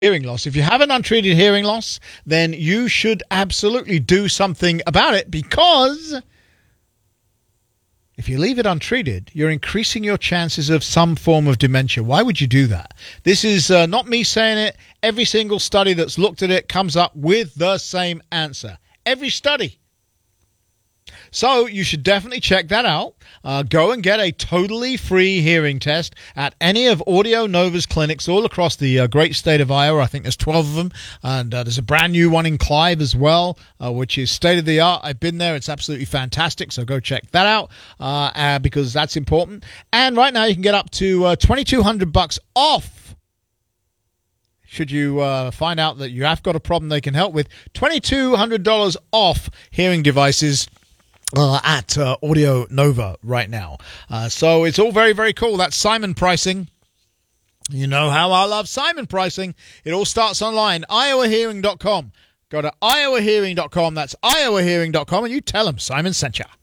hearing loss. If you have an untreated hearing loss, then you should absolutely do something about it, because if you leave it untreated, you're increasing your chances of some form of dementia. Why would you do that? This is not me saying it. Every single study that's looked at it comes up with the same answer. Every study. So you should definitely check that out. Go and get a totally free hearing test at any of Audio Nova's clinics all across the great state of Iowa. I think there's 12 of them. And there's a brand new one in Clive as well, which is state-of-the-art. I've been there. It's absolutely fantastic. So go check that out because that's important. And right now you can get up to $2,200 off. Should you find out that you have got a problem they can help with, $2,200 off hearing devices at Audio Nova right now. So it's all very, very cool. That's Simon pricing. You know how I love Simon pricing. It all starts online, iowahearing.com. Go to iowahearing.com. That's iowahearing.com, and you tell them Simon sent you.